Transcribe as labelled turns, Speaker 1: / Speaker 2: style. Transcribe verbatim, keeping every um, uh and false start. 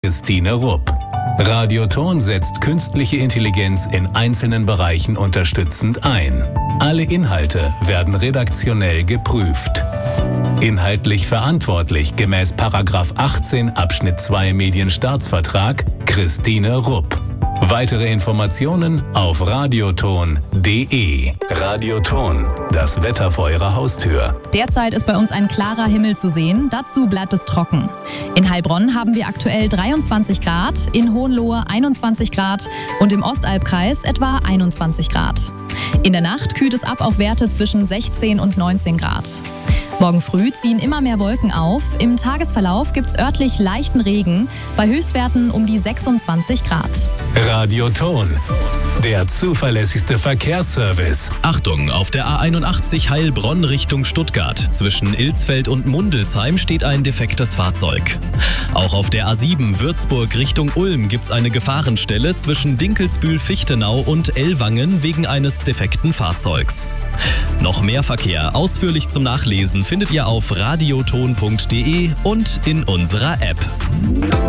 Speaker 1: Christine Rupp. Radioton setzt künstliche Intelligenz in einzelnen Bereichen unterstützend ein. Alle Inhalte werden redaktionell geprüft. Inhaltlich verantwortlich gemäß Paragraph achtzehn Abschnitt zwei Medienstaatsvertrag Christine Rupp. Weitere Informationen auf radioton punkt de. Radioton, das Wetter vor Ihrer Haustür.
Speaker 2: Derzeit ist bei uns ein klarer Himmel zu sehen, dazu bleibt es trocken. In Heilbronn haben wir aktuell dreiundzwanzig Grad, in Hohenlohe einundzwanzig Grad und im Ostalbkreis etwa einundzwanzig Grad. In der Nacht kühlt es ab auf Werte zwischen sechzehn und neunzehn Grad. Morgen früh ziehen immer mehr Wolken auf. Im Tagesverlauf gibt es örtlich leichten Regen, bei Höchstwerten um die sechsundzwanzig Grad.
Speaker 1: Radioton, der zuverlässigste Verkehrsservice.
Speaker 3: Achtung, auf der A einundachtzig Heilbronn Richtung Stuttgart. Zwischen Ilsfeld und Mundelsheim steht ein defektes Fahrzeug. Auch auf der A sieben Würzburg Richtung Ulm gibt es eine Gefahrenstelle zwischen Dinkelsbühl-Fichtenau und Ellwangen wegen eines defekten Fahrzeugs. Noch mehr Verkehr ausführlich zum Nachlesen findet ihr auf radioton punkt de und in unserer App.